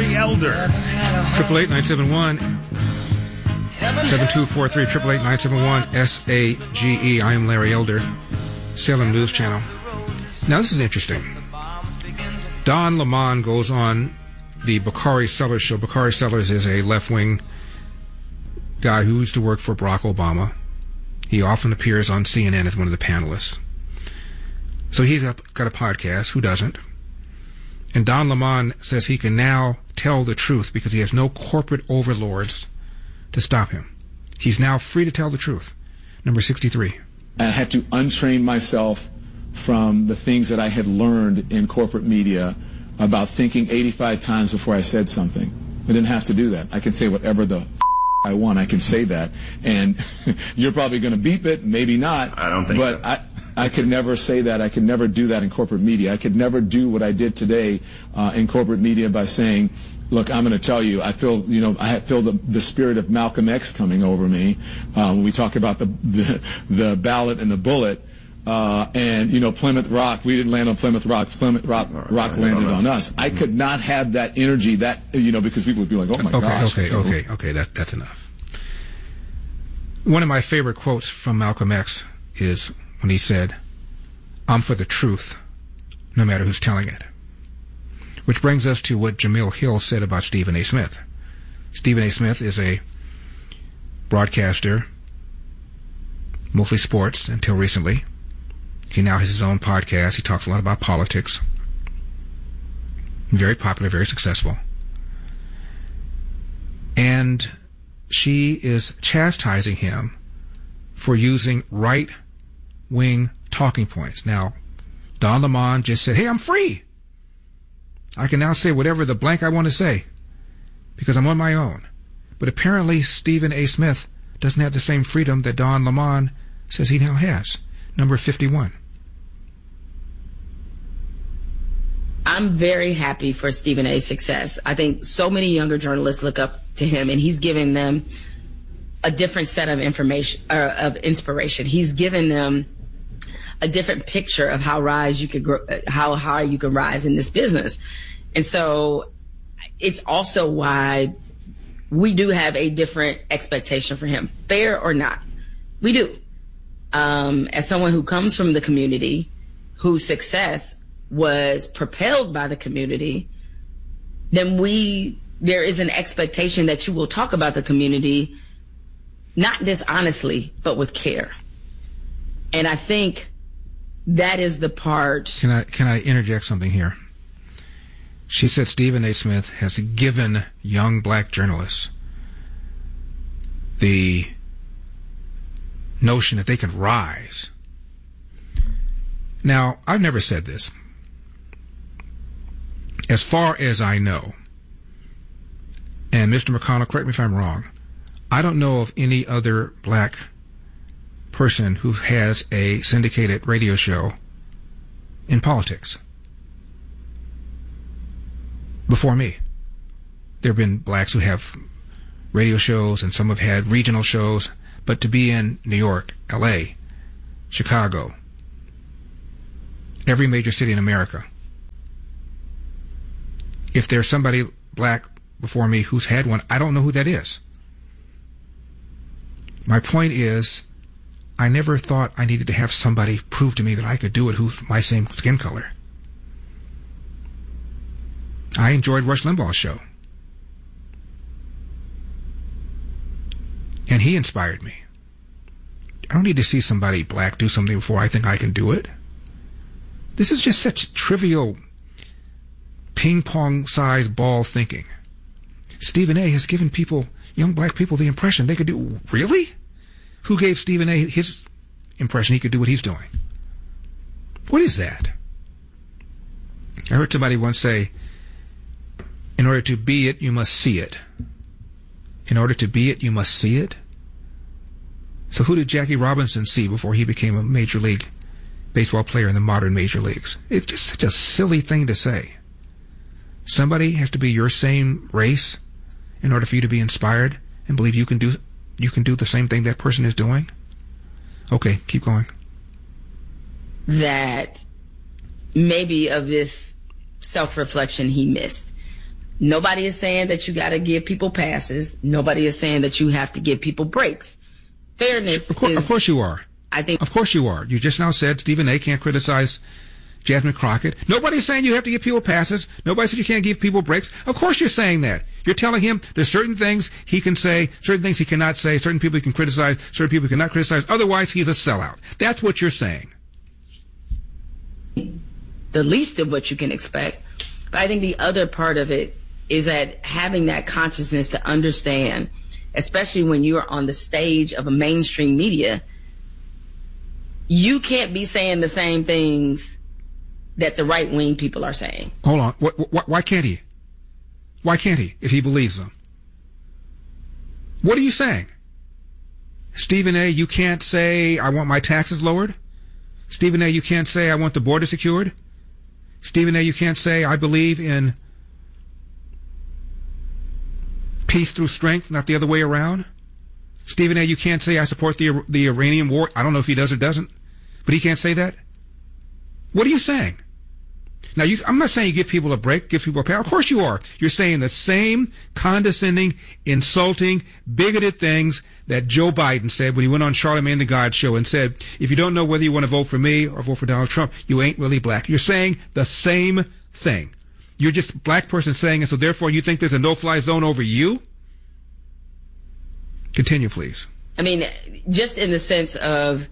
Larry Elder. 888-971-7243, 888-971-SAGE. I am Larry Elder, Salem News Channel. Now, this is interesting. Don Lemon goes on the Bakari Sellers show. Bakari Sellers is a left-wing guy who used to work for Barack Obama. He often appears on CNN as one of the panelists. So he's got a podcast. Who doesn't? And Don Lemon says he can now tell the truth because he has no corporate overlords to stop him. He's now free to tell the truth. Number 63. I had to untrain myself from the things that I had learned in corporate media about thinking 85 times before I said something. I didn't have to do that. I can say whatever the I want. I can say that. And you're probably going to beep it, maybe not. I don't think so. But I could never say that. I could never do that in corporate media. I could never do what I did today in corporate media by saying, look, I'm going to tell you, I feel the spirit of Malcolm X coming over me when we talk about the ballot and the bullet. And, Plymouth Rock, we didn't land on Plymouth Rock. Plymouth Rock landed on us. I could not have that energy, because people would be like, oh, my gosh. Okay, that's enough. One of my favorite quotes from Malcolm X is when he said, I'm for the truth, no matter who's telling it. Which brings us to what Jamil Hill said about Stephen A. Smith. Stephen A. Smith is a broadcaster, mostly sports until recently. He now has his own podcast. He talks a lot about politics. Very popular, very successful. And she is chastising him for using right-wing talking points. Now, Don Lemon just said, hey, I'm free. I can now say whatever the blank I want to say because I'm on my own. But apparently Stephen A. Smith doesn't have the same freedom that Don Lemon says he now has. Number 51. I'm very happy for Stephen A's success. I think so many younger journalists look up to him, and he's given them a different set of information, of inspiration. He's given them a different picture of how high you can rise in this business. And so it's also why we do have a different expectation for him, fair or not. We do. As someone who comes from the community, whose success was propelled by the community, then there is an expectation that you will talk about the community, not dishonestly, but with care. And I think that is the part. Can I interject something here? She said Stephen A. Smith has given young black journalists the notion that they can rise. Now, I've never said this. As far as I know, and Mr. McConnell, correct me if I'm wrong, I don't know of any other black person who has a syndicated radio show in politics before me. There have been blacks who have radio shows, and some have had regional shows, but to be in New York, L.A., Chicago, every major city in America, if there's somebody black before me who's had one, I don't know who that is. My point is, I never thought I needed to have somebody prove to me that I could do it who's my same skin color. I enjoyed Rush Limbaugh's show. And he inspired me. I don't need to see somebody black do something before I think I can do it. This is just such trivial ping-pong-sized ball thinking. Stephen A. has given people, young black people, the impression they could do. Really? Who gave Stephen A. his impression he could do what he's doing? What is that? I heard somebody once say, in order to be it, you must see it. In order to be it, you must see it. So who did Jackie Robinson see before he became a major league baseball player in the modern major leagues? It's just such a silly thing to say. Somebody has to be your same race in order for you to be inspired and believe you can do the same thing that person is doing? Okay, keep going. That maybe of this self-reflection he missed. Nobody is saying that you got to give people passes. Nobody is saying that you have to give people breaks. Fairness Of course you are. I think. Of course you are. You just now said Stephen A. can't criticize Jasmine Crockett. Nobody's saying you have to give people passes. Nobody said you can't give people breaks. Of course you're saying that. You're telling him there's certain things he can say, certain things he cannot say, certain people he can criticize, certain people he cannot criticize. Otherwise, he's a sellout. That's what you're saying. The least of what you can expect. But I think the other part of it is that having that consciousness to understand, especially when you're on the stage of a mainstream media, you can't be saying the same things that the right-wing people are saying. Hold on. Why can't he? Why can't he, if he believes them? What are you saying? Stephen A., you can't say, I want my taxes lowered? Stephen A., you can't say, I want the border secured? Stephen A., you can't say, I believe in peace through strength, not the other way around? Stephen A., you can't say, I support the Iranian war. I don't know if he does or doesn't, but he can't say that? What are you saying? Now, I'm not saying you give people a break, give people a pass. Of course you are. You're saying the same condescending, insulting, bigoted things that Joe Biden said when he went on Charlamagne the God show and said, if you don't know whether you want to vote for me or vote for Donald Trump, you ain't really black. You're saying the same thing. You're just a black person saying it, so therefore you think there's a no-fly zone over you? Continue, please. I mean, just in the sense of,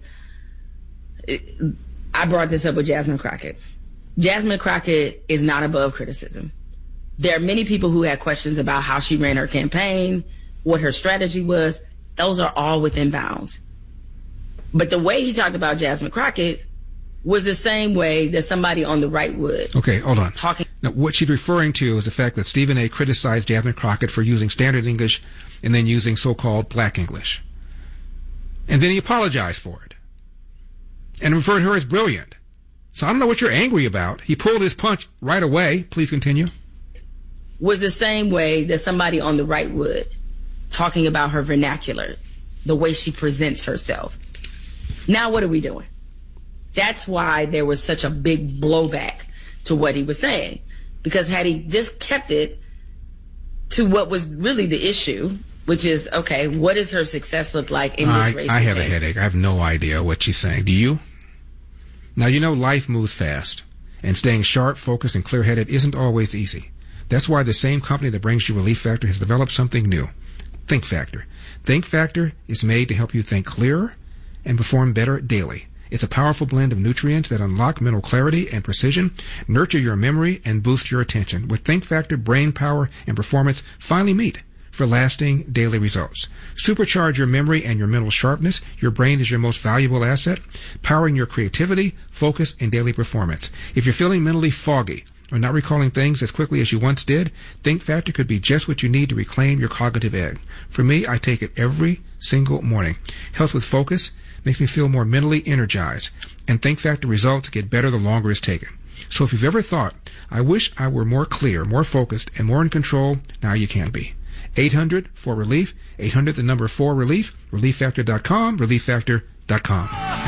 I brought this up with Jasmine Crockett. Jasmine Crockett is not above criticism. There are many people who had questions about how she ran her campaign, what her strategy was. Those are all within bounds. But the way he talked about Jasmine Crockett was the same way that somebody on the right would. Okay, hold on. Now, what she's referring to is the fact that Stephen A. criticized Jasmine Crockett for using standard English and then using so-called black English. And then he apologized for it and referred her as brilliant. So I don't know what you're angry about. He pulled his punch right away. Please continue. Was the same way that somebody on the right would, talking about her vernacular, the way she presents herself. Now what are we doing? That's why there was such a big blowback to what he was saying. Because had he just kept it to what was really the issue, which is, okay, what does her success look like in this race? I have a headache. I have no idea what she's saying. Do you? Now, you know life moves fast, and staying sharp, focused, and clear-headed isn't always easy. That's why the same company that brings you Relief Factor has developed something new, Think Factor. Think Factor is made to help you think clearer and perform better daily. It's a powerful blend of nutrients that unlock mental clarity and precision, nurture your memory, and boost your attention. With Think Factor, brain power and performance finally meet for lasting daily results. Supercharge your memory and your mental sharpness. Your brain is your most valuable asset, powering your creativity, focus, and daily performance. If you're feeling mentally foggy or not recalling things as quickly as you once did, Think Factor could be just what you need to reclaim your cognitive edge. For me, I take it every single morning. Helps with focus, makes me feel more mentally energized, and Think Factor results get better the longer it's taken. So if you've ever thought, I wish I were more clear, more focused, and more in control, now you can be. 800-4RELIEF, 800 the number 4RELIEF, ReliefFactor.com, ReliefFactor.com.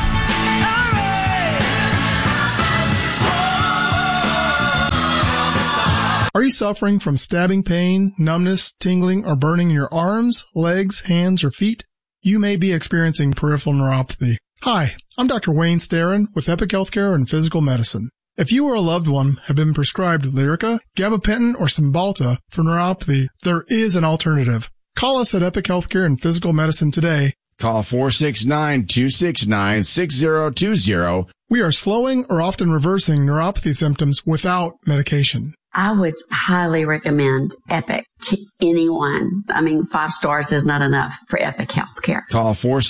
Are you suffering from stabbing pain, numbness, tingling, or burning in your arms, legs, hands, or feet? You may be experiencing peripheral neuropathy. Hi, I'm Dr. Wayne Starrin with Epic Healthcare and Physical Medicine. If you or a loved one have been prescribed Lyrica, gabapentin, or Cymbalta for neuropathy, there is an alternative. Call us at Epic Healthcare and Physical Medicine today. Call 469-269-6020. We are slowing or often reversing neuropathy symptoms without medication. I would highly recommend Epic to anyone. 5 stars is not enough for Epic Healthcare. Call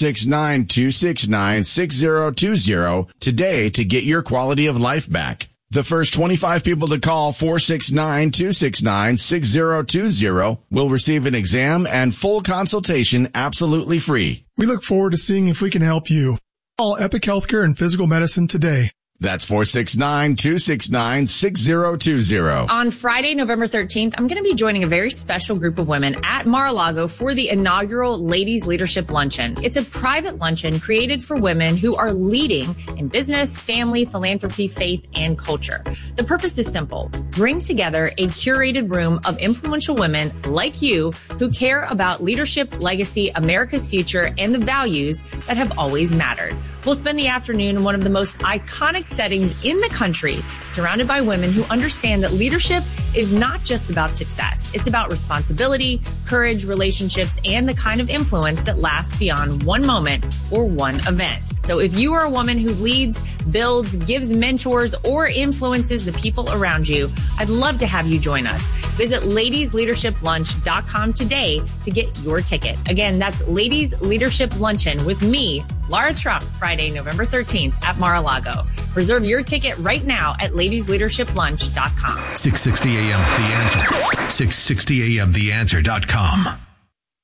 469-269-6020 today to get your quality of life back. The first 25 people to call 469-269-6020 will receive an exam and full consultation absolutely free. We look forward to seeing if we can help you. Call Epic Healthcare and Physical Medicine today. That's 469-269-6020. On Friday, November 13th, I'm going to be joining a very special group of women at Mar-a-Lago for the inaugural Ladies Leadership Luncheon. It's a private luncheon created for women who are leading in business, family, philanthropy, faith, and culture. The purpose is simple. Bring together a curated room of influential women like you who care about leadership, legacy, America's future, and the values that have always mattered. We'll spend the afternoon in one of the most iconic settings in the country, surrounded by women who understand that leadership is not just about success. It's about responsibility, courage, relationships, and the kind of influence that lasts beyond one moment or one event. So if you are a woman who leads, builds, gives mentors, or influences the people around you, I'd love to have you join us. Visit ladiesleadershiplunch.com today to get your ticket. Again, that's Ladies Leadership Luncheon with me, Lara Trump, Friday, November 13th at Mar-a-Lago. Reserve your ticket right now at ladiesleadershiplunch.com. 660 AM The Answer. 660 AM TheAnswer.com.